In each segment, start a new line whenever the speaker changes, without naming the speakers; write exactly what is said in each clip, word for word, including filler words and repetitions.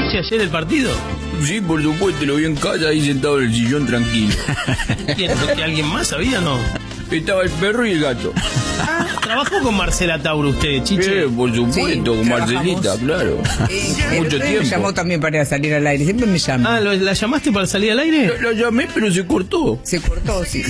¿Viste ayer el partido?
Sí, por supuesto, lo vi en casa ahí sentado en el sillón tranquilo.
¿Quién? ¿Que alguien más sabía o no?
Estaba el perro y el gato.
Ah, ¿trabajó con Marcela Tauro usted, Chiche?
Eh, por supuesto,
Sí,
con Marcelita, claro.
Eh,
Mucho
me
tiempo.
llamó también para salir al aire, siempre me llama.
Ah, ¿lo- ¿la llamaste para salir al aire?
Lo, lo llamé, pero se cortó.
Se cortó, sí.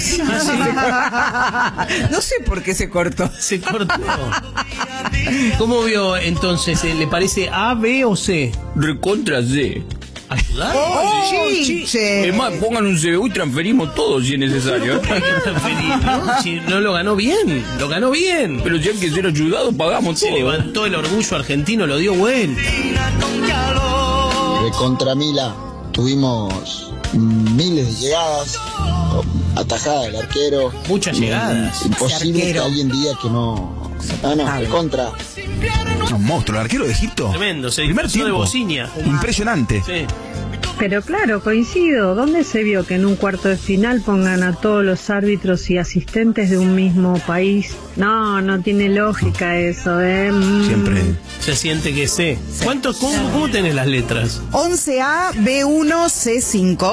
No sé por qué se cortó.
Se cortó. ¿Cómo vio entonces? ¿Le parece A, B o C?
Recontra C.
¿Ayudar?
¡Oh, Chiche!
Es más, pongan un C B U y transferimos todo si es necesario.
Hay que transferir, ¿no? Si no lo ganó bien, lo ganó bien.
Pero si hay que ser ayudado, pagamos
Se
todo.
levantó el orgullo argentino, lo dio vuelta.
De contra Mila tuvimos miles de llegadas, atajada del arquero.
Muchas llegadas.
Imposible
Ese arquero.
que alguien diga que no. No, no, de contra.
Un monstruo, el arquero de Egipto.
Tremendo, se
Primer
disfrazó de
tiempo.
bociña.
Impresionante.
Sí.
Pero claro, coincido. ¿Dónde se vio que en un cuarto de final pongan a todos los árbitros y asistentes de un mismo país? No, no tiene lógica eso, ¿eh? Mm.
Siempre.
Se siente que sé. ¿Cuántos, cómo, ¿Cómo tenés las letras?
once A, B uno, C cinco.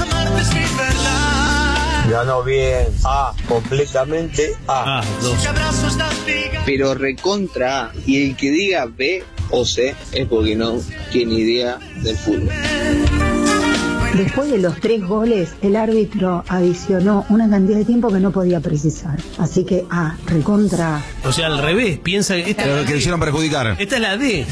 Ganó bien. A, completamente A.
Ah, dos.
Pero recontra A. Y el que diga B o C es porque no tiene idea del fútbol.
Después de los tres goles, el árbitro adicionó una cantidad de tiempo que no podía precisar. Así que A, recontra A.
O sea, al revés, piensa que esta,
Pero que le hicieron perjudicar.
esta es la D.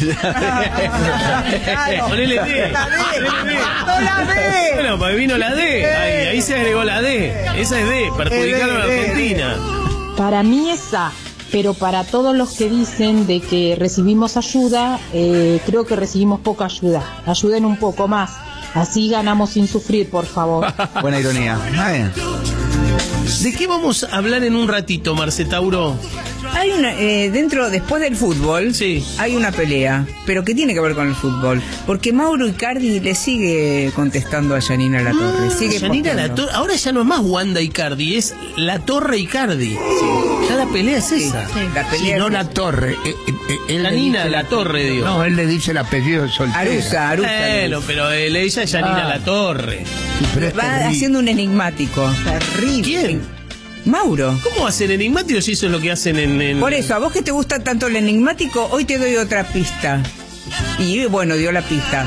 Ponele D.
La D.
Ponele D.
¡No la D!
Bueno, pues vino la D. Ahí, ahí se agregó la D. Esa es D. Perjudicaron a
D, D,
Argentina.
Para mí es A, pero para todos los que dicen de que recibimos ayuda, eh, creo que recibimos poca ayuda. Ayuden un poco más, así ganamos sin sufrir, por favor.
Buena ironía. Ah, bien.
¿De qué vamos a hablar en un ratito, Marce Tauro?
Hay una, eh, dentro, después del fútbol,
Sí.
hay una pelea, pero que tiene que ver con el fútbol, porque Mauro Icardi le sigue contestando a Yanina Latorre, sigue
Yanina
posteando.
La Torre. Ahora ya no es más Wanda Icardi, es La Torre Icardi. Ya la pelea es esa.
La pelea
Si no
es-
la torre. Eh, eh, eh, él le
Yanina
dice-
La Torre, digo.
No, él le dice el apellido soltera.
Arusa, Arusa.
Bueno, pero él- ella es Yanina
Ah.
La Torre.
Sí, pero es
Va
terrible.
haciendo un enigmático. Terrible.
¿Quién?
Mauro.
¿Cómo va a ser enigmático si eso es lo que hacen en... en...
Por eso, a vos que te gusta tanto el enigmático, hoy te doy otra pista. Y bueno, dio la pista.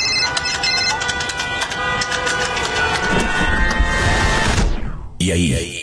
Y ahí, ahí.